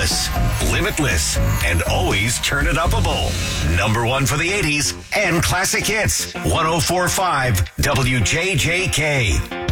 Timeless, limitless, and always turn it upable. Number one for the 80s and classic hits. 104.5 WJJK.